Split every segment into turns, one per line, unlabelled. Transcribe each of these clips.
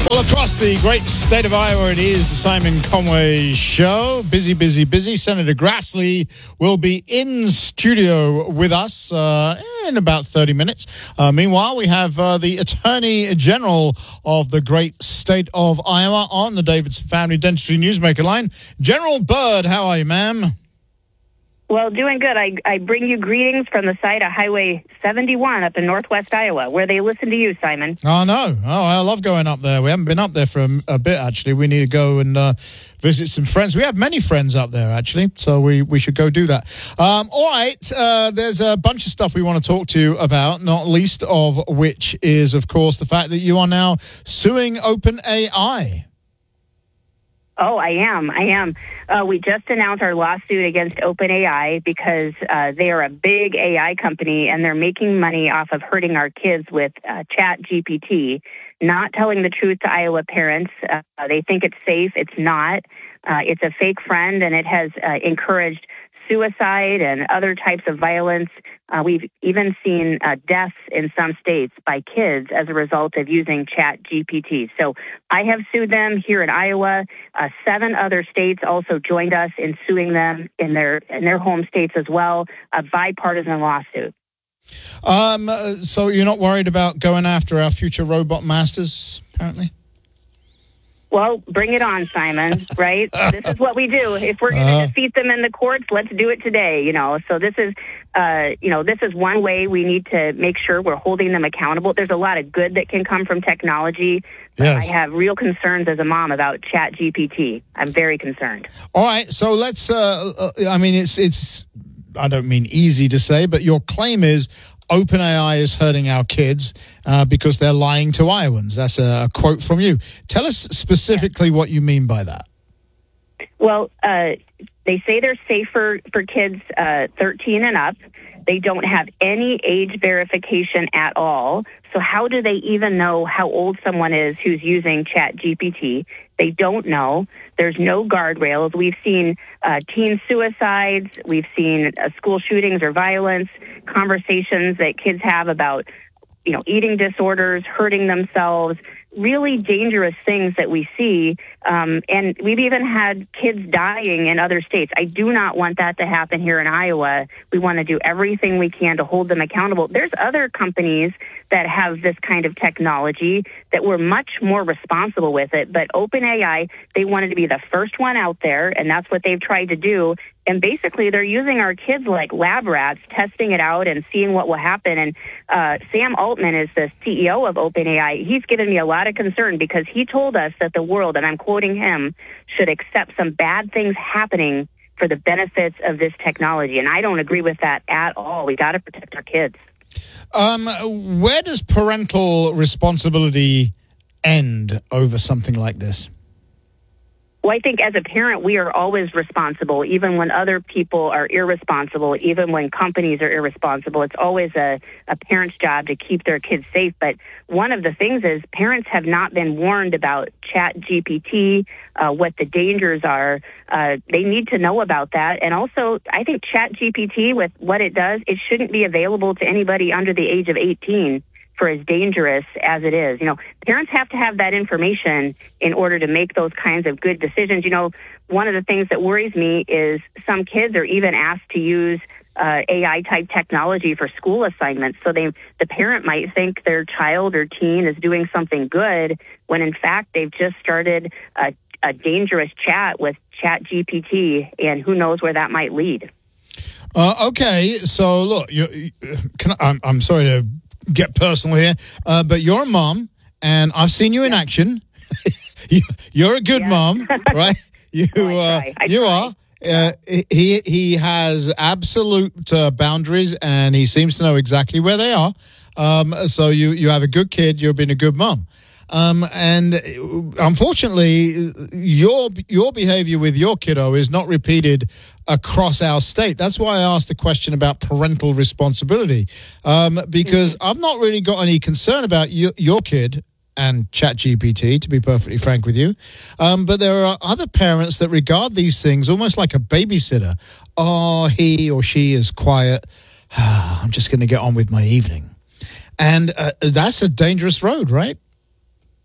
Well, across the great state of Iowa, it is the Simon Conway Show. Busy, busy, busy. Senator Grassley will be in studio with us in about 30 minutes. Meanwhile, we have the Attorney General of the great state of Iowa on the Davidson Family Dentistry Newsmaker line. General Byrd, how are you, ma'am?
Well, doing good. I bring you greetings from the site of Highway 71 up in northwest Iowa, where they listen to you, Simon.
Oh, no. Oh, I love going up there. We haven't been up there for a bit, actually. We need to go and visit some friends. We have many friends up there, actually, so we should go do that. All right, there's a bunch of stuff we want to talk to you about, not least of which is, of course, the fact that you are now suing OpenAI.
Oh, I am. We just announced our lawsuit against OpenAI because they are a big AI company and they're making money off of hurting our kids with ChatGPT, not telling the truth to Iowa parents. They think it's safe. It's not. It's a fake friend, and it has encouraged suicide and other types of violence. We've even seen deaths in some states by kids as a result of using ChatGPT. So I have sued them here in Iowa. 7 other states also joined us in suing them in their home states as well. A bipartisan lawsuit.
So you're not worried about going after our future robot masters, apparently?
Well, bring it on, Simon, right? This is what we do. If we're going to defeat them in the courts, let's do it today, So this is, this is one way we need to make sure we're holding them accountable. There's a lot of good that can come from technology. Yes. I have real concerns as a mom about ChatGPT. I'm very concerned.
All right, so let's, it's I don't mean easy to say, but your claim is OpenAI is hurting our kids because they're lying to Iowans. That's a quote from you. Tell us specifically what you mean by that.
Well, they say they're safer for kids 13 and up. They don't have any age verification at all. So how do they even know how old someone is who's using ChatGPT? They don't know. There's no guardrails. We've seen teen suicides. We've seen school shootings or violence, conversations that kids have about, eating disorders, hurting themselves, really dangerous things that we see. And we've even had kids dying in other states. I do not want that to happen here in Iowa. We want to do everything we can to hold them accountable. There's other companies that have this kind of technology that were much more responsible with it. But OpenAI, they wanted to be the first one out there, and that's what they've tried to do. And basically, they're using our kids like lab rats, testing it out and seeing what will happen. And Sam Altman is the CEO of OpenAI. He's given me a lot of concern because he told us that the world, and I'm quoting him, should accept some bad things happening for the benefits of this technology. And I don't agree with that at all. We got to protect our kids.
Where does parental responsibility end over something like this?
Well, I think as a parent, we are always responsible, even when other people are irresponsible, even when companies are irresponsible. It's always a parent's job to keep their kids safe. But one of the things is parents have not been warned about ChatGPT, what the dangers are. They need to know about that. And also, I think ChatGPT, with what it does, it shouldn't be available to anybody under the age of 18. For as dangerous as it is. Parents have to have that information in order to make those kinds of good decisions. One of the things that worries me is some kids are even asked to use AI-type technology for school assignments. So the parent might think their child or teen is doing something good when, in fact, they've just started a dangerous chat with ChatGPT, and who knows where that might lead.
Okay, so look, I'm sorry to get personal here, but you're a mom, and I've seen you in action. You're a good mom, right? You are. He has absolute boundaries, and he seems to know exactly where they are. So you have a good kid. You've been a good mom. And unfortunately, your behavior with your kiddo is not repeated across our state. That's why I asked the question about parental responsibility, because I've not really got any concern about your kid and ChatGPT, to be perfectly frank with you. But there are other parents that regard these things almost like a babysitter. Oh, he or she is quiet. I'm just going to get on with my evening. And that's a dangerous road, right?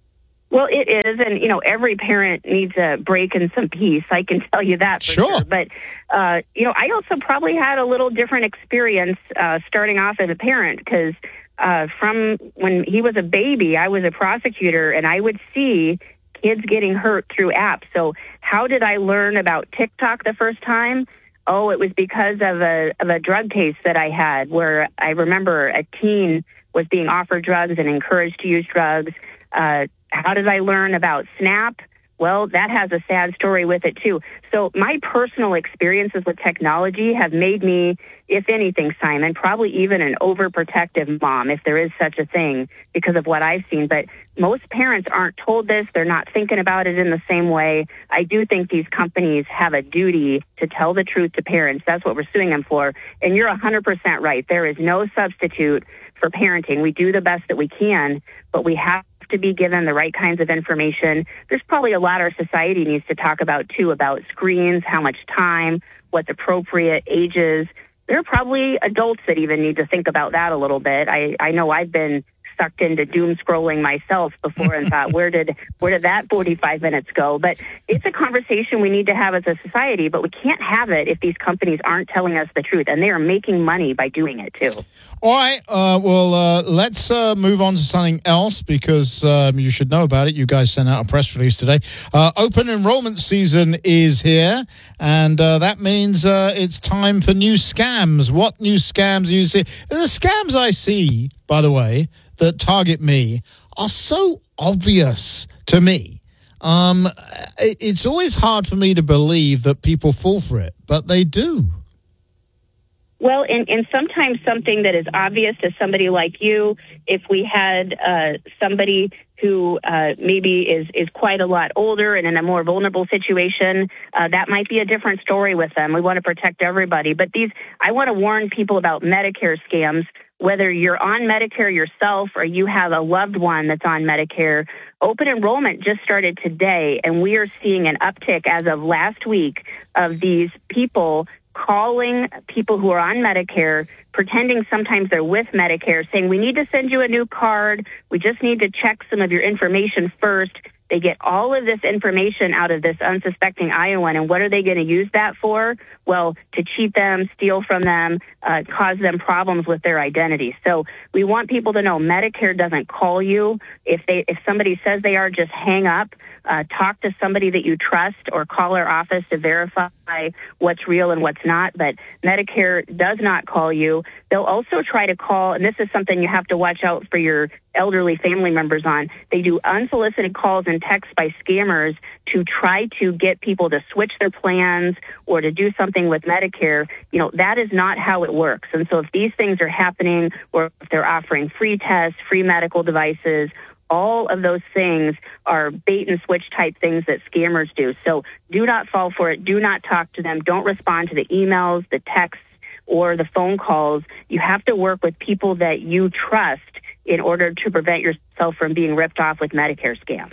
Well, it is, and every parent needs a break and some peace. I can tell you that for sure. But I also probably had a little different experience starting off as a parent because from when he was a baby, I was a prosecutor, and I would see kids getting hurt through apps. So, how did I learn about TikTok the first time? Oh, it was because of a drug case that I had, where I remember a teen was being offered drugs and encouraged to use drugs. How did I learn about Snap? Well, that has a sad story with it, too. So my personal experiences with technology have made me, if anything, Simon, probably even an overprotective mom, if there is such a thing, because of what I've seen. But most parents aren't told this. They're not thinking about it in the same way. I do think these companies have a duty to tell the truth to parents. That's what we're suing them for. And you're 100% right. There is no substitute for parenting. We do the best that we can, but we have to be given the right kinds of information. There's probably a lot our society needs to talk about, too, about screens, how much time, what's appropriate ages. There are probably adults that even need to think about that a little bit. I know I've been sucked into doom scrolling myself before and thought, where did that 45 minutes go? But it's a conversation we need to have as a society, but we can't have it if these companies aren't telling us the truth, and they are making money by doing it too.
All right, let's move on to something else because you should know about it. You guys sent out a press release today. Open enrollment season is here, and that means it's time for new scams. What new scams do you see? The scams I see, by the way, that target me are so obvious to me. It's always hard for me to believe that people fall for it, but they do.
Well, and sometimes something that is obvious to somebody like you, if we had somebody who maybe is quite a lot older and in a more vulnerable situation, that might be a different story with them. We want to protect everybody. But I want to warn people about Medicare scams. Whether you're on Medicare yourself or you have a loved one that's on Medicare, open enrollment just started today, and we are seeing an uptick as of last week of these people calling people who are on Medicare, pretending sometimes they're with Medicare, saying, we need to send you a new card. We just need to check some of your information first. They get all of this information out of this unsuspecting Iowan, and what are they going to use that for? Well, to cheat them, steal from them, cause them problems with their identity. So we want people to know Medicare doesn't call you. If somebody says they are, just hang up. Talk to somebody that you trust or call our office to verify what's real and what's not. But Medicare does not call you. They'll also try to call, and this is something you have to watch out for your elderly family members on. They do unsolicited calls and texts by scammers to try to get people to switch their plans or to do something with Medicare. That is not how it works. And so if these things are happening, or if they're offering free tests, free medical devices, all of those things are bait and switch type things that scammers do. So do not fall for it. Do not talk to them. Don't respond to the emails, the texts, or the phone calls. You have to work with people that you trust in order to prevent yourself from being ripped off with Medicare scams.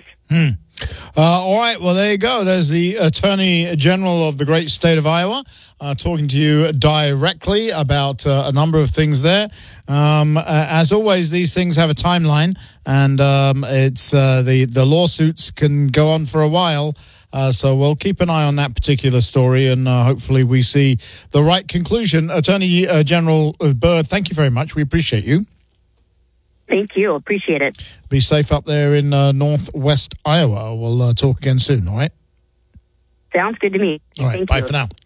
All right. Well, there you go. There's the Attorney General of the great state of Iowa talking to you directly about a number of things there. As always, these things have a timeline, and it's the lawsuits can go on for a while. So we'll keep an eye on that particular story, and hopefully we see the right conclusion. Attorney General Byrd, thank you very much. We appreciate you.
Thank you. Appreciate it.
Be safe up there in northwest Iowa. We'll talk again soon, all right?
Sounds good to me.
All right,
Thank
bye
you.
for now.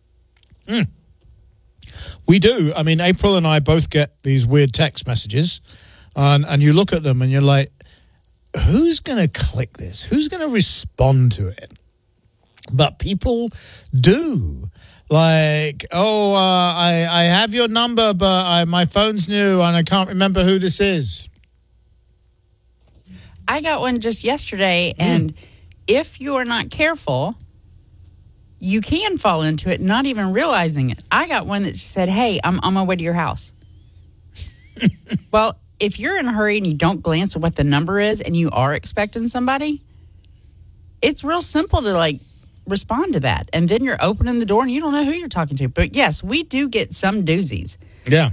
We do. I mean, April and I both get these weird text messages, and you look at them and you're like, who's going to click this? Who's going to respond to it? But people do. Like, I have your number, but my phone's new and I can't remember who this is.
I got one just yesterday, and if you are not careful, you can fall into it, not even realizing it. I got one that said, hey, I'm on my way to your house. Well, if you're in a hurry and you don't glance at what the number is and you are expecting somebody, it's real simple to, respond to that. And then you're opening the door and you don't know who you're talking to. But, yes, we do get some doozies.
Yeah.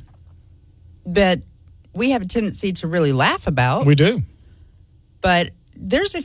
That we have a tendency to really laugh about.
We do.
But there's a